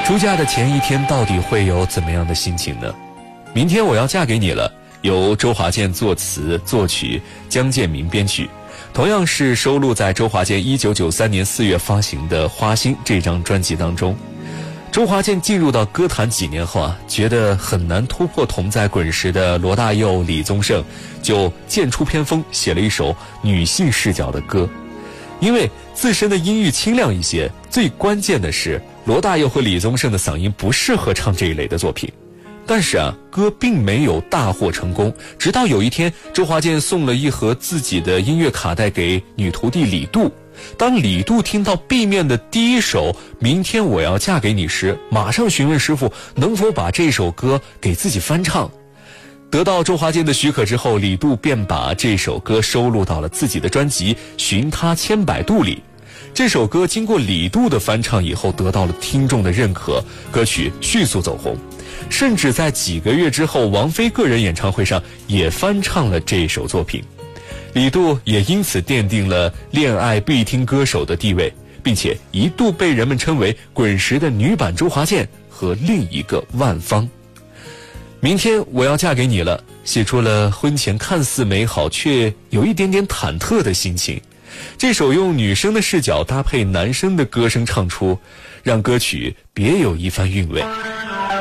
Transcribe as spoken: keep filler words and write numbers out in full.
出嫁的前一天到底会有怎么样的心情呢？明天我要嫁给你了，由周华健作词作曲，江建民编曲，同样是收录在周华健一九九三年四月发行的《花心》这张专辑当中。周华健进入到歌坛几年后啊，觉得很难突破同在滚石的罗大佑、李宗盛，就剑出偏锋写了一首女性视角的歌。因为自身的音域清亮一些，最关键的是罗大佑和李宗盛的嗓音不适合唱这一类的作品。但是啊，歌并没有大获成功，直到有一天周华健送了一盒自己的音乐卡带给女徒弟李杜，当李杜听到 B 面的第一首《明天我要嫁给你》时，马上询问师傅能否把这首歌给自己翻唱。得到周华健的许可之后，李杜便把这首歌收录到了自己的专辑《寻他千百度》里。这首歌经过李杜的翻唱以后，得到了听众的认可，歌曲迅速走红，甚至在几个月之后，王菲个人演唱会上也翻唱了这首作品。李杜也因此奠定了恋爱必听歌手的地位，并且一度被人们称为滚石的女版周华健和另一个万芳。明天我要嫁给你了，写出了婚前看似美好却有一点点忐忑的心情。这首用女生的视角搭配男生的歌声唱出，让歌曲别有一番韵味。